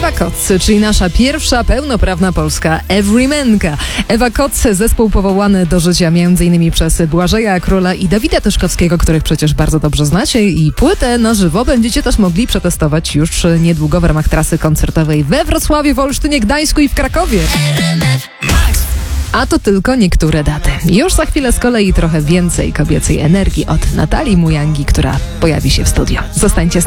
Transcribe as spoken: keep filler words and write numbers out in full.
Ewa Koc, czyli nasza pierwsza pełnoprawna polska everymanka. Ewa Koc, zespół powołany do życia m.in. przez Błażeja Króla i Dawida Tyszkowskiego, których przecież bardzo dobrze znacie, i płytę na żywo będziecie też mogli przetestować już niedługo w ramach trasy koncertowej we Wrocławiu, w Olsztynie, Gdańsku i w Krakowie. A to tylko niektóre daty. Już za chwilę z kolei trochę więcej kobiecej energii od Natalii Mujangi, która pojawi się w studio. Zostańcie z